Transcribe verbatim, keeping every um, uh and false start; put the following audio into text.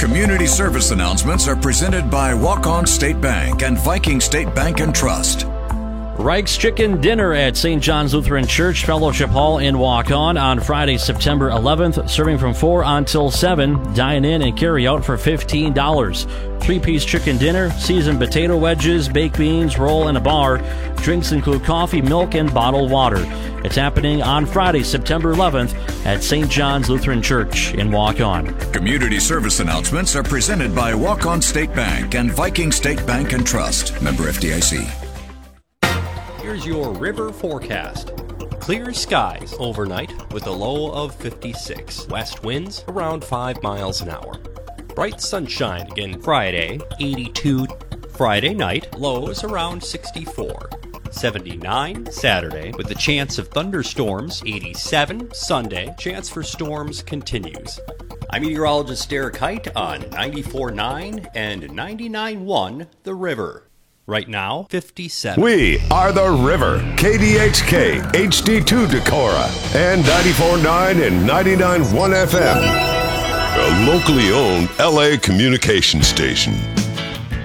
Community service announcements are presented by Walk-On State Bank and Viking State Bank and Trust. Reich's Chicken Dinner at Saint John's Lutheran Church Fellowship Hall in Walk-On on Friday, September eleventh, serving from four until seven. Dine in and carry out for fifteen dollars. Three-piece chicken dinner, seasoned potato wedges, baked beans, roll, and a bar. Drinks include coffee, milk, and bottled water. It's happening on Friday, September eleventh at Saint John's Lutheran Church in Walk-On. Community service announcements are presented by Walk-On State Bank and Viking State Bank and Trust. Member F D I C. Here's your river forecast. Clear skies overnight with a low of fifty-six. West winds around five miles an hour. Bright sunshine again Friday, eighty-two. Friday night, lows around sixty-four. seventy-nine Saturday with a chance of thunderstorms, eighty-seven Sunday. Chance for storms continues. I'm meteorologist Derek Height on ninety-four point nine and ninety-nine point one The River. Right now, fifty-seven. We are The River, K D H K, H D two Decorah, and ninety-four point nine and ninety-nine point one F M. A locally owned L A communication station.